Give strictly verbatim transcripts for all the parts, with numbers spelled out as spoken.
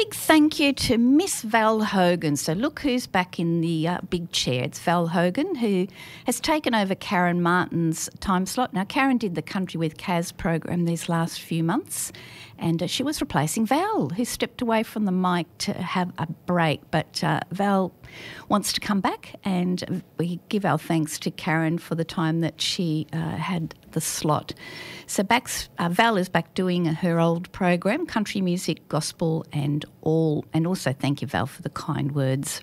big thank you to Miss Val Hogan. So look who's back in the uh, big chair. It's Val Hogan, who has taken over Karen Martin's time slot. Now, Karen did the Country with Kaz program these last few months, and uh, she was replacing Val, who stepped away from the mic to have a break. But uh, Val wants to come back, and we give our thanks to Karen for the time that she uh, had the slot. So back, uh, Val is back doing her old program, country music, gospel and all. And also thank you, Val, for the kind words.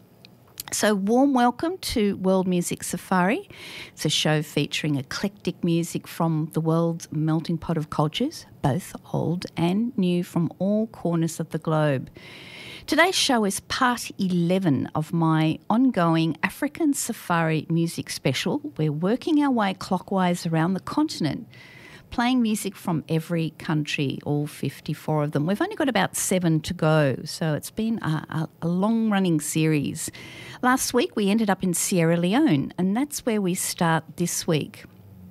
So warm welcome to World Music Safari. It's a show featuring eclectic music from the world's melting pot of cultures, both old and new, from all corners of the globe. Today's show is part eleven of my ongoing African Safari music special. We're working our way clockwise around the continent, playing music from every country, all fifty-four of them. We've only got about seven to go, so it's been a, a, a long-running series. Last week we ended up in Sierra Leone, and that's where we start this week.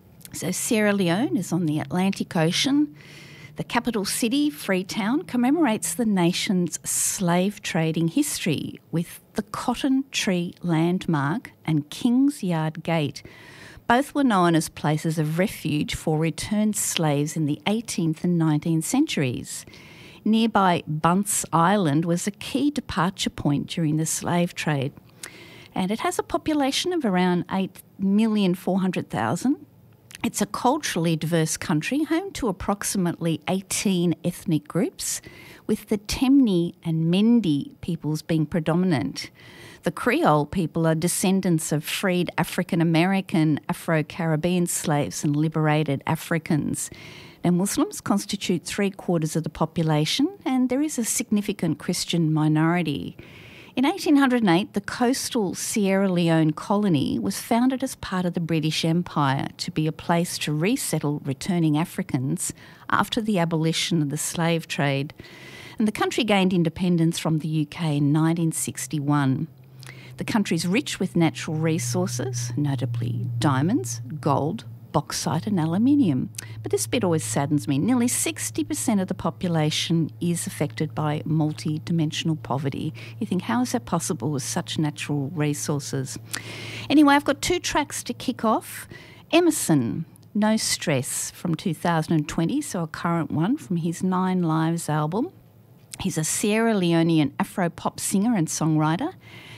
So Sierra Leone is on the Atlantic Ocean. The capital city, Freetown, commemorates the nation's slave trading history with the Cotton Tree Landmark and King's Yard Gate. Both were known as places of refuge for returned slaves in the eighteenth and nineteenth centuries. Nearby Bunce Island was a key departure point during the slave trade, and it has a population of around eight million four hundred thousand. It's a culturally diverse country, home to approximately eighteen ethnic groups, with the Temne and Mendi peoples being predominant. The Creole people are descendants of freed African-American, Afro-Caribbean slaves and liberated Africans. Now, Muslims constitute three quarters of the population, and there is a significant Christian minority. In eighteen oh eight, the coastal Sierra Leone colony was founded as part of the British Empire to be a place to resettle returning Africans after the abolition of the slave trade. And the country gained independence from the U K in nineteen sixty-one. The country is rich with natural resources, notably diamonds, gold, bauxite and aluminium. But this bit always saddens me. Nearly sixty percent of the population is affected by multi-dimensional poverty. You think, how is that possible with such natural resources? Anyway, I've got two tracks to kick off. Emerson, No Stress, from two thousand twenty, so a current one from his Nine Lives album. He's a Sierra Leonean Afro-pop singer and songwriter.